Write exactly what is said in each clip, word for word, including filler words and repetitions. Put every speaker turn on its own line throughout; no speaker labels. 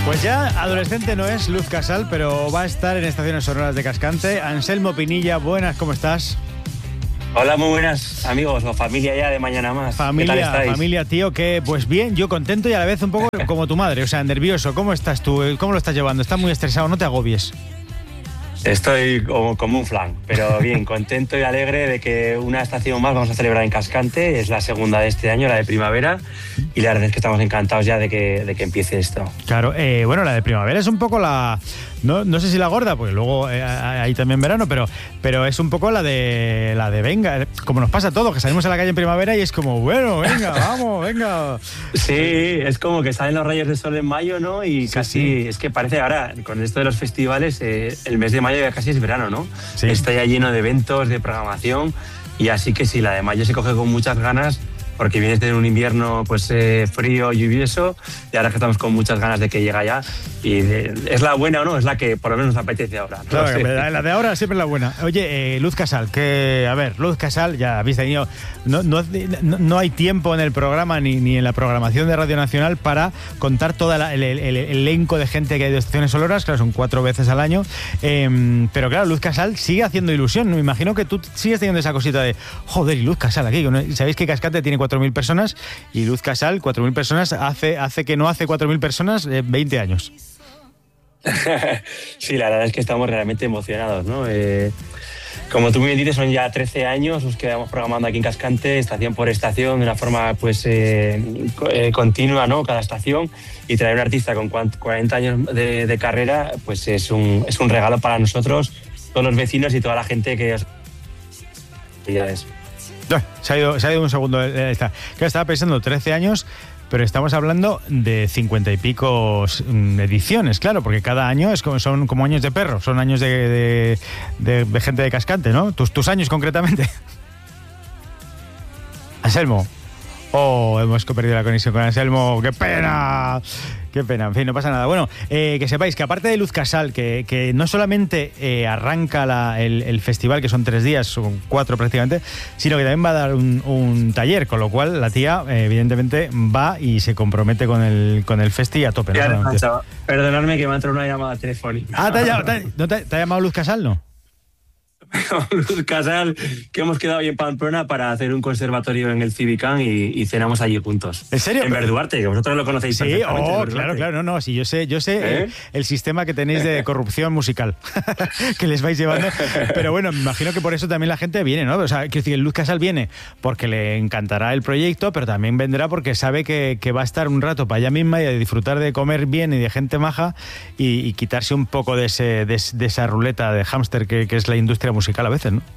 Pues ya adolescente no es Luz Casal, pero va a estar en Estaciones Sonoras de Cascante. Anselmo Pinilla, buenas, ¿cómo estás?
Hola, muy buenas amigos o familia ya de Mañana Más.
Familia,
¿Qué tal estáis?
familia, tío, que pues bien, yo contento y a la vez un poco como tu madre, o sea, nervioso. ¿Cómo estás tú? ¿Cómo lo estás llevando? ¿Estás muy estresado? No te agobies.
Estoy como, como un flan, pero bien, contento y alegre de que una estación más vamos a celebrar en Cascante. Es la segunda de este año, la de primavera, y la verdad es que estamos encantados ya de que, de que empiece esto.
Claro, eh, bueno, la de primavera es un poco la... No, no sé si la gorda, porque luego eh, hay también verano, pero, pero es un poco la de la de venga, como nos pasa a todos, que salimos a la calle en primavera y es como, bueno, venga, vamos, venga.
Sí, es como que salen los rayos de sol en mayo, ¿no? Y
sí,
casi,
sí.
es que parece ahora, con esto de los festivales, eh, el mes de mayo ya casi es verano, ¿no?
Sí.
Está ya lleno de eventos, de programación, y así que sí, la de mayo se coge con muchas ganas, porque vienes de un invierno pues eh, frío, lluvioso, y ahora que estamos con muchas ganas de que llegue ya. Y de, es la buena o no, es la que por lo menos nos apetece ahora. ¿No?
Claro,
Sí.
la de ahora siempre es la buena. Oye, eh, Luz Casal, que, a ver, Luz Casal, ya habéis tenido, no, no, no, no hay tiempo en el programa ni, ni en la programación de Radio Nacional para contar todo el, el, el elenco de gente que hay de Estaciones Sonoras, claro, son cuatro veces al año, eh, pero claro, Luz Casal sigue haciendo ilusión. Me imagino que tú sigues teniendo esa cosita de, joder, y Luz Casal aquí, sabéis que Cascante tiene cuatro mil personas y Luz Casal, cuatro mil personas, hace, hace que no hace cuatro mil personas eh, veinte años.
Sí, la verdad es que estamos realmente emocionados, ¿no? Eh, como tú bien dices, son ya trece años los que vamos programando aquí en Cascante, estación por estación, de una forma pues eh, eh, continua, ¿no? Cada estación, y traer un artista con cuarenta años de, de carrera, pues es un, es un regalo para nosotros, todos los vecinos y toda la gente que os... Ya es.
Se ha ido, se ha ido un segundo. Está. Claro, estaba pensando trece años, pero estamos hablando de cincuenta y pico ediciones, claro, porque cada año es como, son como años de perro, son años de, de, de, de gente de Cascante, ¿no? Tus, tus años concretamente. Anselmo. Oh, hemos perdido la conexión con Anselmo. ¡Qué pena! ¡Qué pena! En fin, no pasa nada. Bueno, eh, que sepáis que aparte de Luz Casal, que, que no solamente eh, arranca la, el, el festival, que son tres días, son cuatro prácticamente, sino que también va a dar un, un taller, con lo cual la tía, eh, evidentemente, va y se compromete con el, con el festi a tope, ¿no?
Ya, no, perdonadme que me ha entrado una llamada telefónica.
Ah, ¿te ha, te, ¿no te, te ha llamado Luz Casal, no?
Luz Casal, que hemos quedado hoy en Pamplona para hacer un conservatorio en el Civicán y, y cenamos allí juntos.
¿En serio?
En Verduarte, que vosotros lo conocéis.
Sí, oh, claro, claro, no, no, sí, yo sé, yo sé ¿Eh? el, el sistema que tenéis de corrupción musical que les vais llevando, pero bueno, me imagino que por eso también la gente viene, ¿no? O sea, quiero decir, Luz Casal viene porque le encantará el proyecto, pero también vendrá porque sabe que, que va a estar un rato para ella misma y a disfrutar de comer bien y de gente maja y, y quitarse un poco de, ese, de, de esa ruleta de hámster que, que es la industria musical a veces, ¿no?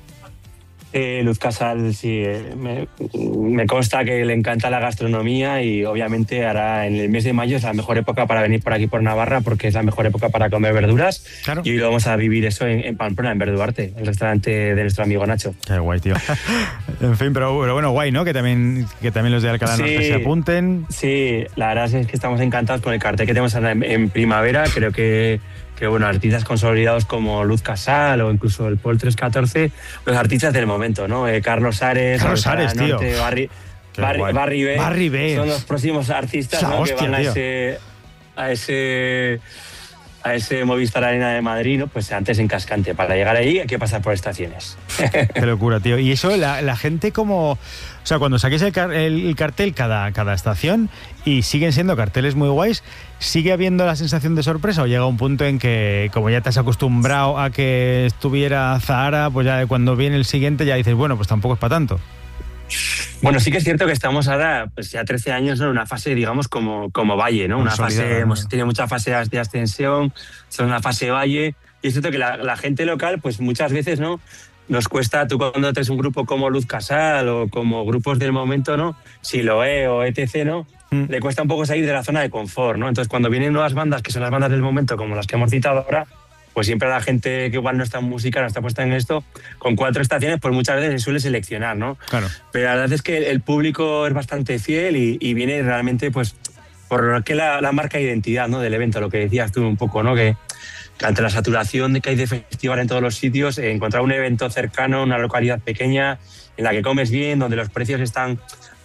Eh, Luz Casal, sí, eh, me, me consta que le encanta la gastronomía y obviamente ahora en el mes de mayo es la mejor época para venir por aquí por Navarra porque es la mejor época para comer verduras. Claro. Y hoy lo vamos a vivir eso en, en Pamplona, en Verduarte, el restaurante de nuestro amigo Nacho.
Qué guay, tío. En fin, pero, pero bueno, guay, ¿no? Que también, que también los de Alcalá sí, Norte se apunten.
Sí, la verdad es que estamos encantados con el cartel que tenemos en, en primavera. Creo que que bueno, artistas consolidados como Luz Casal o incluso el Paul trescientos catorce, los artistas del momento, ¿no? Eh, Carlos Ares,
Carlos Ares, tío.
Norte, Barry, Barry, Barry, B,
Barry B.
Son los próximos artistas, ¿no?
hostia,
que van a
tío.
ese, a ese a ese Movistar Arena de Madrid, ¿no? Pues antes en Cascante. Para llegar ahí hay que pasar por estaciones.
Qué locura, tío. Y eso, la, la gente como... O sea, cuando saquéis el, car el, el cartel cada, cada estación y siguen siendo carteles muy guays, ¿sigue habiendo la sensación de sorpresa o llega un punto en que, como ya te has acostumbrado a que estuviera Zahara, pues ya cuando viene el siguiente ya dices, bueno, pues tampoco es para tanto?
Bueno, sí que es cierto que estamos ahora, pues ya trece años, ¿no? En una fase, digamos, como, como valle, ¿no? Una fase, hemos tenido muchas fases de ascensión, son una fase valle, y es cierto que la, la gente local, pues muchas veces, ¿no? Nos cuesta, tú cuando tienes un grupo como Luz Casal o como grupos del momento, ¿no? Siloé o etcétera, ¿no? Mm. Le cuesta un poco salir de la zona de confort, ¿no? Entonces, cuando vienen nuevas bandas, que son las bandas del momento, como las que hemos citado ahora, pues siempre la gente que igual no está en música, no está puesta en esto, con cuatro estaciones, pues muchas veces se suele seleccionar, ¿no?
Claro.
Pero la verdad es que el público es bastante fiel y, y viene realmente, pues, por que la, la marca de identidad, ¿no? Del evento, lo que decías tú un poco, ¿no? Que, que ante la saturación que hay de festival en todos los sitios, eh, encontrar un evento cercano, una localidad pequeña, en la que comes bien, donde los precios están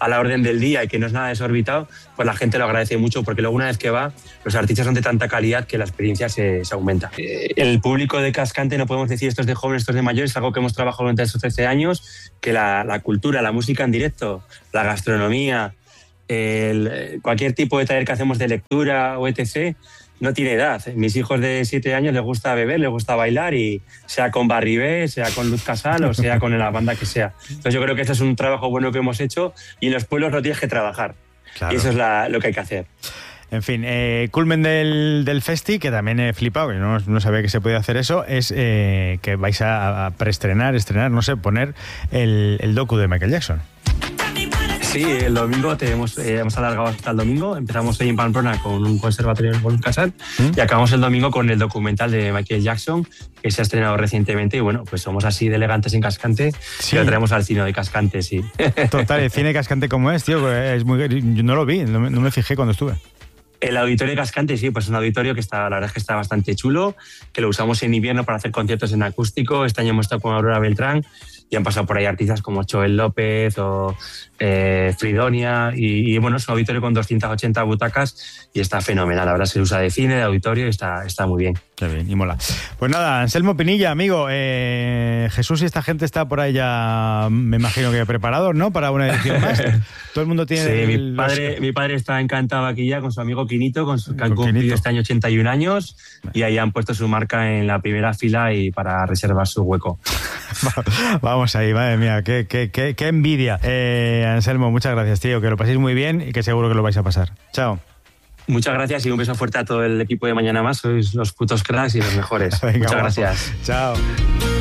a la orden del día y que no es nada desorbitado, pues la gente lo agradece mucho, porque luego una vez que va, los artistas son de tanta calidad que la experiencia se, se aumenta. El público de Cascante, no podemos decir esto es de jóvenes, esto es de mayores, es algo que hemos trabajado durante esos trece años, que la, la cultura, la música en directo, la gastronomía, el, cualquier tipo de taller que hacemos de lectura o etcétera, no tiene edad. Mis hijos de siete años les gusta beber, les gusta bailar, y sea con Barribé, sea con Luz Casal o sea con la banda que sea. Entonces yo creo que este es un trabajo bueno que hemos hecho, y en los pueblos lo tienes que trabajar. Claro. Y eso es la, lo que hay que hacer.
En fin, eh, culmen del, del festi, que también he flipado, que no, no sabía que se podía hacer eso, es eh, que vais a, a preestrenar, estrenar, no sé, poner el, el docu de Michael Jackson.
Sí, el domingo tenemos, eh, hemos alargado hasta el domingo. Empezamos hoy en Pamplona con un conservatorio en Luz Casal ¿Mm? y acabamos el domingo con el documental de Michael Jackson, que se ha estrenado recientemente, y bueno, pues somos así de elegantes en Cascante, sí. Y lo traemos al cine de Cascante, sí.
Total, el cine de Cascante como es, tío, es muy, yo no lo vi, no me, no me fijé cuando estuve.
El auditorio de Cascante, sí, pues es un auditorio que está, la verdad es que está bastante chulo, que lo usamos en invierno para hacer conciertos en acústico. Este año hemos estado con Aurora Beltrán y han pasado por ahí artistas como Joel López o eh, Fridonia, y, y bueno, es un auditorio con doscientas ochenta butacas y está fenomenal. La verdad se usa de cine, de auditorio, y está, está muy bien.
Qué bien, y mola. Pues nada, Anselmo Pinilla, amigo, eh, Jesús y esta gente está por ahí ya, me imagino que preparados, ¿no? Para una edición más. Todo el mundo tiene...
Sí,
el,
mi, padre, los... mi padre está encantado aquí ya con su amigo Quinito, con su, que han
con
cumplido
Quinito.
Este año ochenta y un años, y ahí han puesto su marca en la primera fila y para reservar su hueco.
Vamos ahí, madre mía, qué, qué, qué, qué envidia. Eh, Anselmo, muchas gracias, tío, que lo paséis muy bien y que seguro que lo vais a pasar. Chao.
Muchas gracias y un beso fuerte a todo el equipo de Mañana Más. Sois los putos cracks y los mejores.
Venga,
muchas
guapo.
gracias.
Chao.